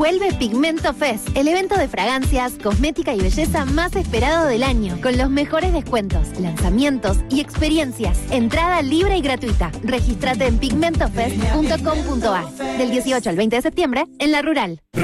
Vuelve Pigmento Fest, el evento de fragancias, cosmética y belleza más esperado del año, con los mejores descuentos, lanzamientos y experiencias. Entrada libre y gratuita. Regístrate en pigmentofest.com.ar del 18 al 20 de septiembre en La Rural.